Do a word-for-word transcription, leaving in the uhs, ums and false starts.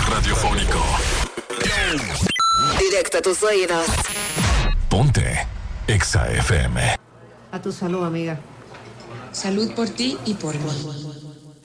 radiofónico. Directo a tus oídos. Ponte Exa F M. A tu salud, amiga. Salud por ti y por mí.